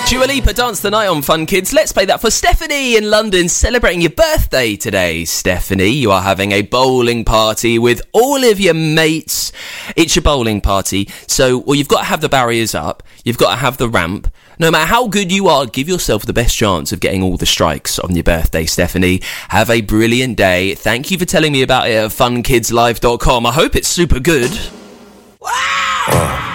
Dua Lipa, Dance the Night on Fun Kids. Let's play that for Stephanie in London, celebrating your birthday today. Stephanie, you are having a bowling party with all of your mates. It's your bowling party, so you've got to have the barriers up, you've got to have the ramp. No matter how good you are, give yourself the best chance of getting all the strikes on your birthday, Stephanie. Have a brilliant day. Thank you for telling me about it at funkidslive.com. I hope it's super good. Wow!